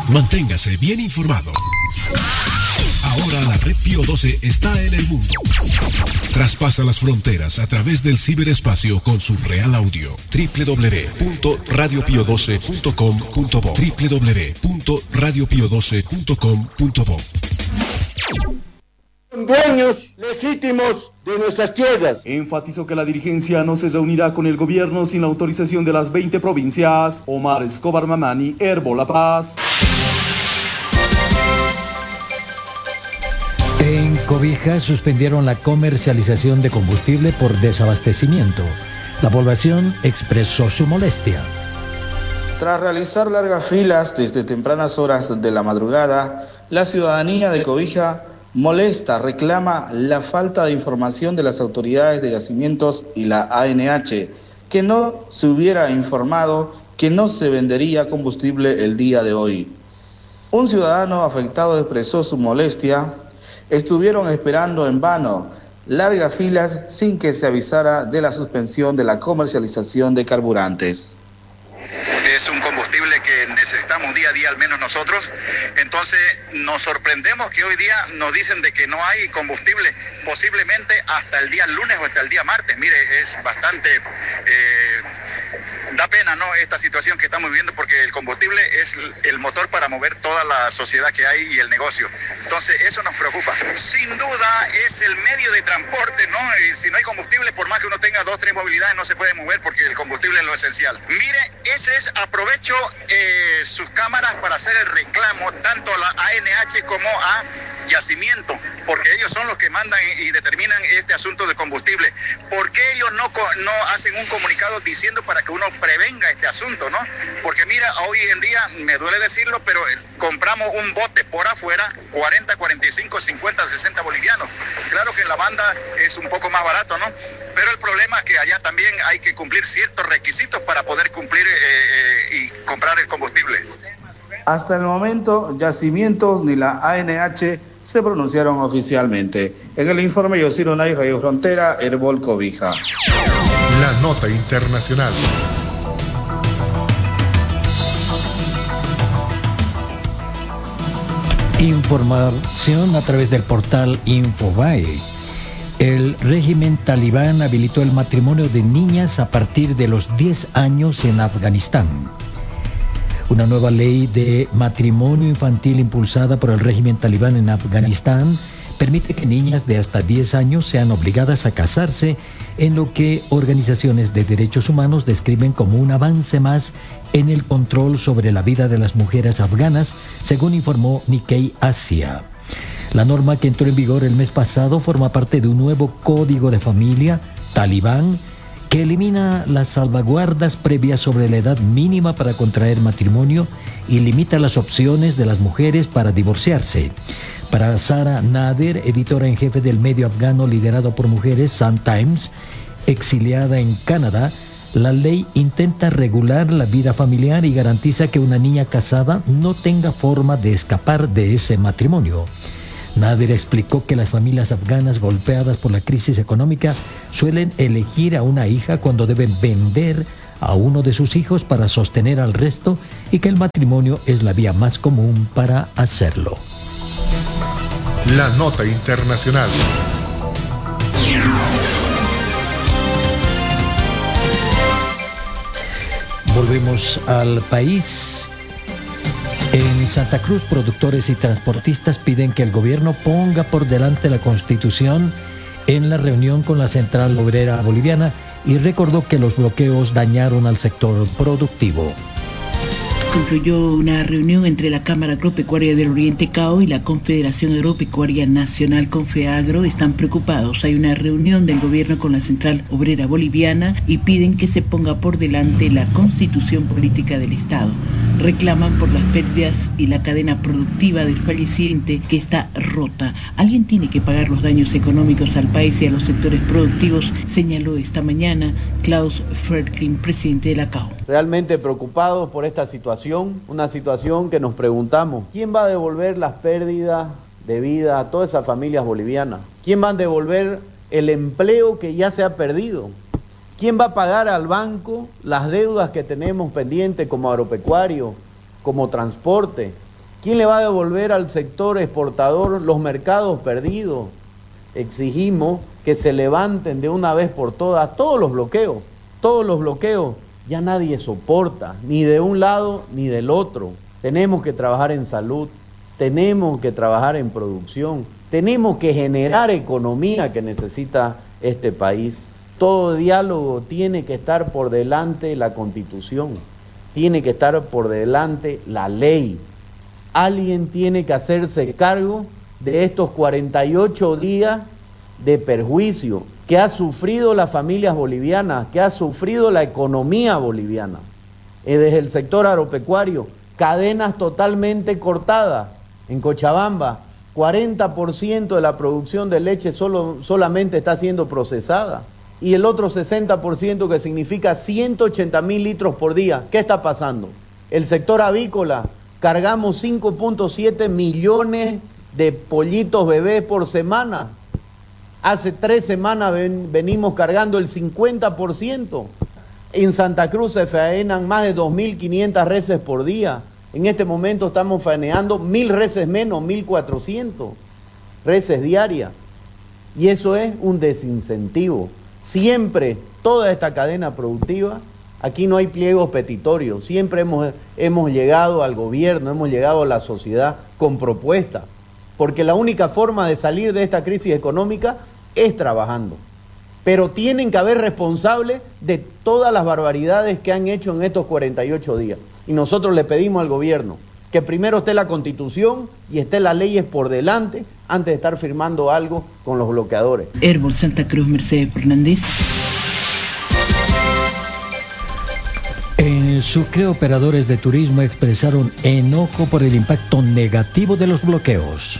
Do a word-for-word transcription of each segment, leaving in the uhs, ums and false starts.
Manténgase bien informado. Ahora la red Pío doce está en el mundo. Traspasa las fronteras a través del ciberespacio con su real audio. doble u doble u doble u punto radio pío doce punto com punto bo doble u doble u doble u punto radio pío doce punto com punto bo. Dueños legítimos de nuestras tierras. Enfatizó que la dirigencia no se reunirá con el gobierno sin la autorización de las veinte provincias. Omar Escobar Mamani, Herbo La Paz. En Cobija suspendieron la comercialización de combustible por desabastecimiento. La población expresó su molestia. Tras realizar largas filas desde tempranas horas de la madrugada, la ciudadanía de Cobija molesta, reclama la falta de información de las autoridades de yacimientos y la A N H, que no se hubiera informado que no se vendería combustible el día de hoy. Un ciudadano afectado expresó su molestia. Estuvieron esperando en vano largas filas sin que se avisara de la suspensión de la comercialización de carburantes. Es un combustible que necesitamos día a día, al menos nosotros. Entonces nos sorprendemos que hoy día nos dicen de que no hay combustible, posiblemente hasta el día lunes o hasta el día martes. Mire, es bastante... Eh, da pena, ¿no?, esta situación que estamos viviendo, porque el combustible es el motor para mover toda la sociedad que hay y el negocio. Entonces eso nos preocupa. Sin duda es el medio de transporte, ¿no? Y si no hay combustible, por más que uno tenga dos, tres movilidades, no se puede mover porque el combustible es lo esencial. Mire, ese es, aprovecho eh, sus cámaras para hacer el reclamo tanto a la A N H como a Yacimiento, porque ellos son los que mandan y determinan este asunto del combustible. ¿Por qué ellos no, no hacen un comunicado diciendo para que uno prevenga este asunto, no? Porque mira, hoy en día, me duele decirlo, pero compramos un bote por afuera, cuarenta, cuarenta y cinco, cincuenta, sesenta bolivianos. Claro que en la banda es un poco más barato, ¿no? Pero el problema es que allá también hay que cumplir ciertos requisitos para poder cumplir eh, eh, y comprar el combustible. Hasta el momento, Yacimientos ni la A N H se pronunciaron oficialmente. En el informe, Yosiro Nay, Radio Frontera, Herbol Cobija. La nota internacional. Información a través del portal Infobae. El régimen talibán habilitó el matrimonio de niñas a partir de los diez años en Afganistán. Una nueva ley de matrimonio infantil impulsada por el régimen talibán en Afganistán permite que niñas de hasta diez años sean obligadas a casarse, en lo que organizaciones de derechos humanos describen como un avance más en el control sobre la vida de las mujeres afganas, según informó Nikkei Asia. La norma, que entró en vigor el mes pasado, forma parte de un nuevo código de familia talibán que elimina las salvaguardas previas sobre la edad mínima para contraer matrimonio y limita las opciones de las mujeres para divorciarse. Para Sara Nader, editora en jefe del medio afgano liderado por mujeres, Sun Times, exiliada en Canadá, la ley intenta regular la vida familiar y garantiza que una niña casada no tenga forma de escapar de ese matrimonio. Nader explicó que las familias afganas golpeadas por la crisis económica suelen elegir a una hija cuando deben vender a uno de sus hijos para sostener al resto, y que el matrimonio es la vía más común para hacerlo. La nota internacional. Volvemos al país. En Santa Cruz, productores y transportistas piden que el gobierno ponga por delante la Constitución en la reunión con la Central Obrera Boliviana, y recordó que los bloqueos dañaron al sector productivo. Concluyó una reunión entre la Cámara Agropecuaria del Oriente C A O y la Confederación Agropecuaria Nacional Confeagro. Están preocupados. Hay una reunión del gobierno con la Central Obrera Boliviana y piden que se ponga por delante la Constitución Política del Estado. Reclaman por las pérdidas y la cadena productiva del falleciente, que está rota. Alguien tiene que pagar los daños económicos al país y a los sectores productivos, señaló esta mañana Klaus Fredkin, presidente de la C A O. Realmente preocupados por esta situación, una situación que nos preguntamos: ¿quién va a devolver las pérdidas de vida a todas esas familias bolivianas? ¿Quién va a devolver el empleo que ya se ha perdido? ¿Quién va a pagar al banco las deudas que tenemos pendientes como agropecuario, como transporte? ¿Quién le va a devolver al sector exportador los mercados perdidos? Exigimos que se levanten de una vez por todas todos los bloqueos, todos los bloqueos. Ya nadie soporta, ni de un lado ni del otro. Tenemos que trabajar en salud, tenemos que trabajar en producción, tenemos que generar economía que necesita este país. Todo diálogo tiene que estar por delante la Constitución, tiene que estar por delante la ley. Alguien tiene que hacerse cargo de estos cuarenta y ocho días de perjuicio que ha sufrido las familias bolivianas, que ha sufrido la economía boliviana. Eh, desde el sector agropecuario, cadenas totalmente cortadas. En Cochabamba, cuarenta por ciento de la producción de leche solo, solamente está siendo procesada. Y el otro sesenta por ciento, que significa ciento ochenta mil litros por día. ¿Qué está pasando? El sector avícola, cargamos cinco punto siete millones de pollitos bebés por semana. Hace tres semanas ven, venimos cargando el cincuenta por ciento. En Santa Cruz se faenan más de dos mil quinientas reses por día. En este momento estamos faeneando mil reses menos, mil cuatrocientas reses diarias. Y eso es un desincentivo. Siempre, toda esta cadena productiva, aquí no hay pliegos petitorios. Siempre hemos, hemos llegado al gobierno, hemos llegado a la sociedad con propuestas. Porque la única forma de salir de esta crisis económica es trabajando. Pero tienen que haber responsables de todas las barbaridades que han hecho en estos cuarenta y ocho días. Y nosotros le pedimos al gobierno que primero esté la Constitución y esté las leyes por delante antes de estar firmando algo con los bloqueadores. Herbol Santa Cruz, Mercedes Fernández. En Sucre, operadores de turismo expresaron enojo por el impacto negativo de los bloqueos.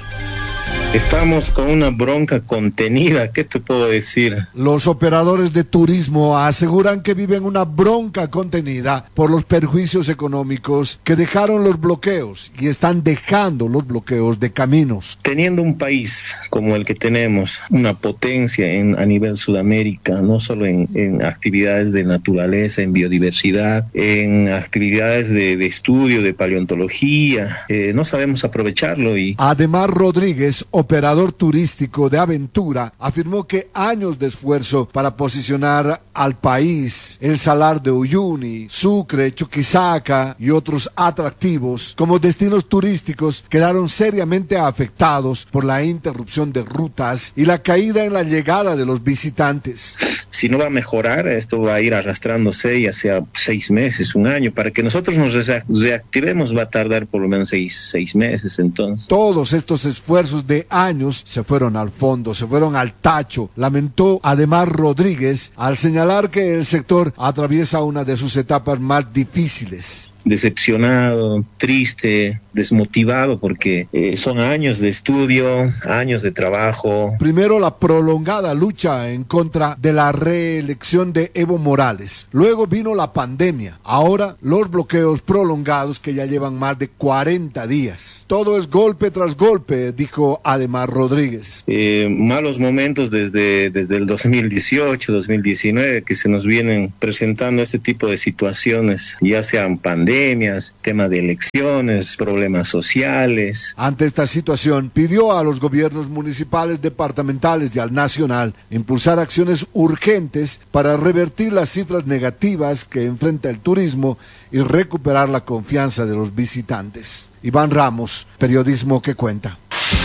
Estamos con una bronca contenida, ¿qué te puedo decir? Los operadores de turismo aseguran que viven una bronca contenida por los perjuicios económicos que dejaron los bloqueos y están dejando los bloqueos de caminos. Teniendo un país como el que tenemos, una potencia en, a nivel Sudamérica, no solo en, en actividades de naturaleza, en biodiversidad, en actividades de, de estudio, de paleontología, eh, no sabemos aprovecharlo. Y Ademar Rodríguez, operador turístico de aventura, afirmó que años de esfuerzo para posicionar al país, el Salar de Uyuni, Sucre, Chuquisaca y otros atractivos como destinos turísticos quedaron seriamente afectados por la interrupción de rutas y la caída en la llegada de los visitantes. Si no va a mejorar, esto va a ir arrastrándose ya sea seis meses, un año. Para que nosotros nos reactivemos va a tardar por lo menos seis, seis meses entonces. Todos estos esfuerzos de años se fueron al fondo, se fueron al tacho, lamentó Ademar Rodríguez al señalar que el sector atraviesa una de sus etapas más difíciles. Decepcionado, triste, desmotivado, porque eh, son años de estudio, años de trabajo. Primero la prolongada lucha en contra de la reelección de Evo Morales. Luego vino la pandemia. Ahora los bloqueos prolongados que ya llevan más de cuarenta días. Todo es golpe tras golpe, dijo Ademar Rodríguez. Eh, malos momentos desde, desde el dos mil dieciocho, dos mil diecinueve, que se nos vienen presentando este tipo de situaciones, ya sean pandemias, tema de elecciones, problemas sociales. Ante esta situación, pidió a los gobiernos municipales, departamentales y al nacional impulsar acciones urgentes para revertir las cifras negativas que enfrenta el turismo y recuperar la confianza de los visitantes. Iván Ramos, Periodismo que Cuenta.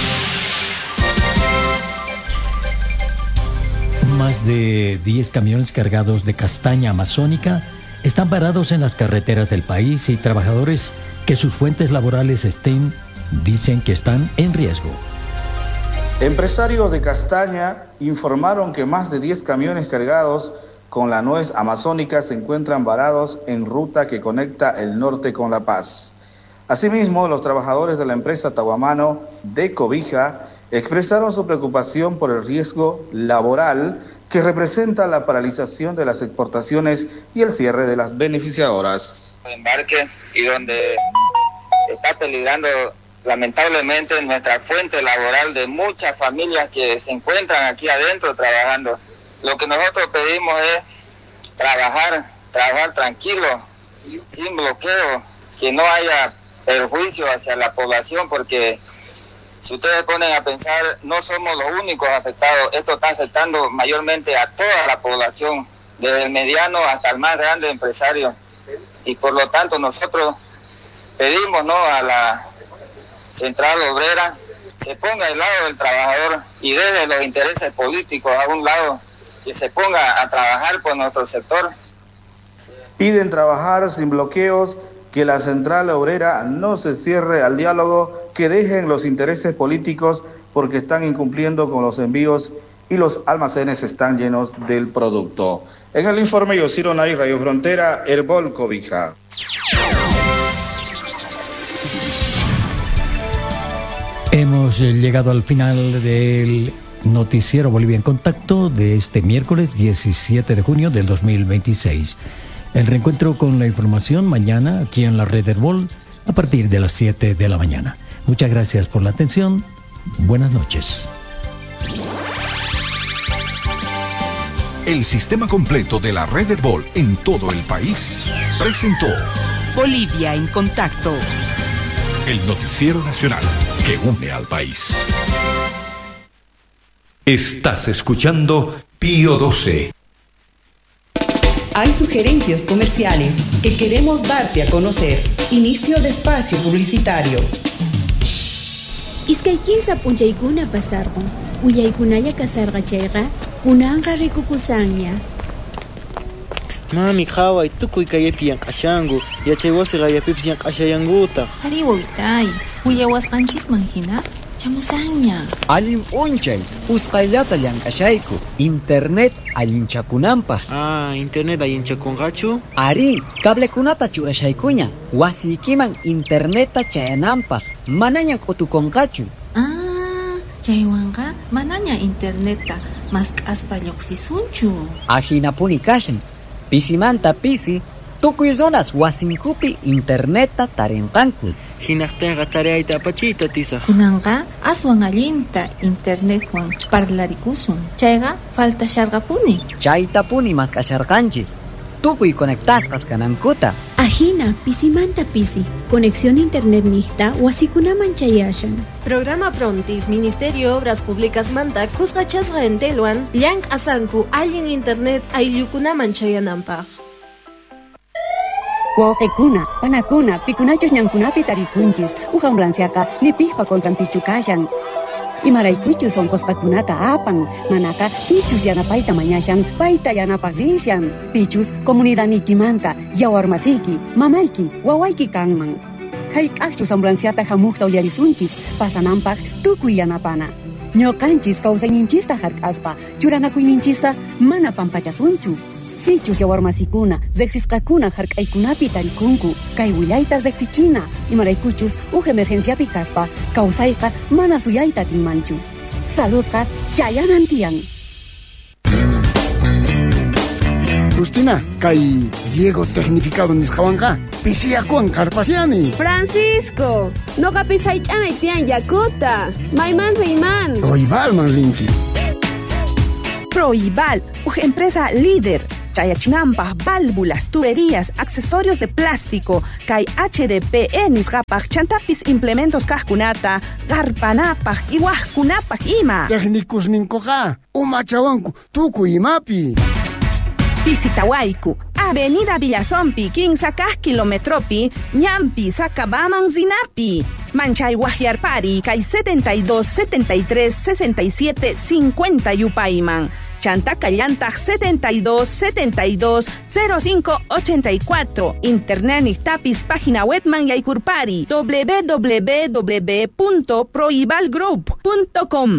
Más de diez camiones cargados de castaña amazónica están parados en las carreteras del país y trabajadores que sus fuentes laborales estén, dicen que están en riesgo. Empresarios de castaña informaron que más de diez camiones cargados con la nuez amazónica se encuentran varados en ruta que conecta el norte con La Paz. Asimismo, los trabajadores de la empresa Tahuamano de Cobija expresaron su preocupación por el riesgo laboral que representa la paralización de las exportaciones y el cierre de las beneficiadoras. Embarque y donde está peligrando lamentablemente nuestra fuente laboral de muchas familias que se encuentran aquí adentro trabajando. Lo que nosotros pedimos es trabajar, trabajar tranquilo, sin bloqueo, que no haya perjuicio hacia la población, porque si ustedes ponen a pensar, no somos los únicos afectados. Esto está afectando mayormente a toda la población, desde el mediano hasta el más grande empresario. Y por lo tanto nosotros pedimos, ¿no?, a la central obrera se ponga al lado del trabajador y desde los intereses políticos a un lado, que se ponga a trabajar por nuestro sector. Piden trabajar sin bloqueos, que la central obrera no se cierre al diálogo, que dejen los intereses políticos porque están incumpliendo con los envíos y los almacenes están llenos del producto. En el informe Yosiro Nay, Radio Frontera, Herbol Cobija. Hemos llegado al final del noticiero Bolivia en Contacto de este miércoles diecisiete de junio del dos mil veintiséis. El reencuentro con la información mañana aquí en la red Herbol a partir de las siete de la mañana. Muchas gracias por la atención. Buenas noches. El sistema completo de la red Herbol en todo el país presentó Bolivia en Contacto, el noticiero nacional que une al país. Estás escuchando Pío doce. Hay sugerencias comerciales que queremos darte a conocer. Inicio de espacio publicitario. Iskay kinsa punchaykuna pasarqun. Uyaykunalla kasarqa chayqa kunanqa rikukusanña. Mami, qhaway tukuy kayllapi llank'ashanku. Yachay wasi qayllapipas llank'ashayankutaq. Ari wawitay, uyawasqanchisman hina chamusanña. Allim p'unchay, usqayllata llank'ashayku. Internet allinchakunampaq. Ah, internet allinchakunqachu? Ari, cablekunata churashaykuña. Wasiykiman interneta chayanampaq. Manaña k'utukunqachu. Ah, chaywanqa manaña interneta mask'aspa lluqsisunchu. Ajinapuni kashan. Pisimanta pisi, tukuy zonas wasinkupi interneta tarinqanku. Hinaqtinqa tariyayta apachiyta tisa. Kunanqa aswan allinta internetwan parlarikusun. Chayqa faltasharqapuni. Chaytapuni maskasharqanchis. Tukuy conectasqas kanankuta. Ajina pisimanta pisi. Conexión internet nihta wasikunaman chayashan. Programa Prontis, Ministerio de Obras Públicas manta kusqachasqa entelwan llank asanku allin internet ayllukunaman chayanampaq. Wawqikuna, panakuna, pikunachus ñankunapi tarikunchis, uhambranciaqa nipihpa contrampichu kashan. Imaraykuchus sonqosqakunata apan, manaka pichus yanapayta mañashan, payta yanapaqsishan. Pichus comunidadnikimanta, yawarmasiki, mamayki, wawayki kanman. Hayk'aqchu sombranciata hamuqta uyarisunchis, pasanampaq tukuy yanapana. Ñoqanchis kawsayninchista hark'aspa, churanakuyninchista mana pampachasunchu. Sichus yawarmasikuna, zexisqakuna hark'aykunapi tarikunku, kay willayta zexichina. Imaraykuchus uj emergenciapi kaspa, kawsayqa mana suyayta tinmanchu. Saludqa chayanan tiyan. Justina, kay Diego tecnificado nisqawanqa pisiyakuwan qarpasiani. Francisco, noqa pisaych'amay tiyan yakuta. Mayman riyman. Proibalman rinki. Proibal, uj empresa líder. Chayachinampa, válvulas, tuberías, accesorios de plástico, kay H D P E nisqapaq, chantapis implementos kajkunata, garpanapaq, iwajkunapaq ima. Técnicos ninkoqa, umachawanku, tuku imapi. Pisitawayku, Avenida Villazompi, quince kilometropi, ñampi, Sacabaman zinapi. Manchay Guajiarpari, kay setenta y dos, setenta y tres, sesenta y siete, cincuenta yupayman. Chantacallantaj setenta y dos, setenta y dos, cero cinco, ochenta y cuatro. Internet Nichtapis, página web man yaykurpari, w w w punto proibalgroup punto com.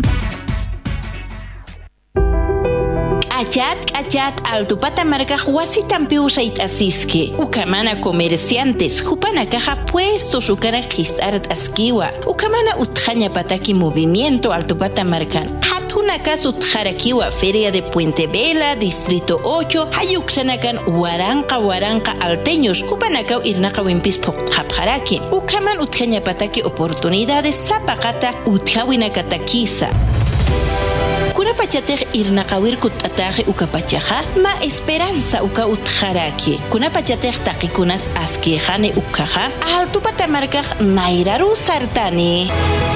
Achat, achat, altupata marca huasitan piusait asiske. Ukamana comerciantes, jupana caja puestos, ukana kistart askiwa. Ukamana utjanya pataki movimiento altupata marcan. Hatuna casa utjarakiwa, feria de Puente Vela, distrito ocho, hayuksanakan huaranca, huaranca alteños, jupanakau irnaka wimpis pokjapjaraki. Ukaman utjanya pataki oportunidades, zapakata utjawinakatakisa. Kunapachatej irnaqawirkut ataje ukapachaja ma esperanza uka utjaraki. Kunapachatej taqikunas askejane ukaja altupatamarkaj nairaru sartani.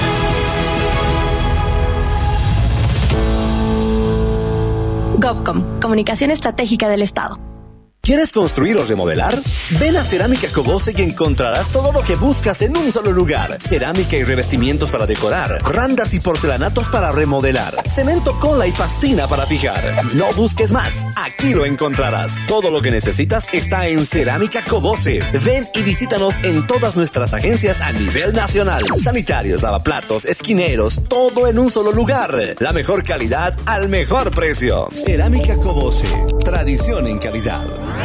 GovCom, Comunicación Estratégica del Estado. ¿Quieres construir o remodelar? Ven a Cerámica Cobose y encontrarás todo lo que buscas en un solo lugar. Cerámica y revestimientos para decorar, randas y porcelanatos para remodelar, cemento, cola y pastina para fijar. No busques más, aquí lo encontrarás. Todo lo que necesitas está en Cerámica Cobose. Ven y visítanos en todas nuestras agencias a nivel nacional. Sanitarios, lavaplatos, esquineros, todo en un solo lugar. La mejor calidad al mejor precio. Cerámica Cobose, tradición en calidad.